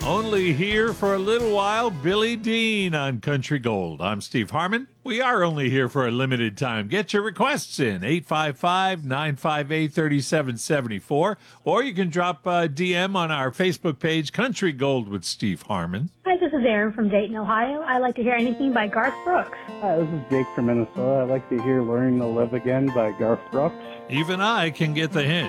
Only here for a little while, Billy Dean on Country Gold. I'm Steve Harmon. We are only here for a limited time. Get your requests in, 855-958-3774, or you can drop a DM on our Facebook page, Country Gold with Steve Harmon. Hi, this is Aaron from Dayton, Ohio. I like to hear anything by Garth Brooks. Hi, this is Jake from Minnesota. I like to hear Learning to Live Again by Garth Brooks. Even I can get the hint.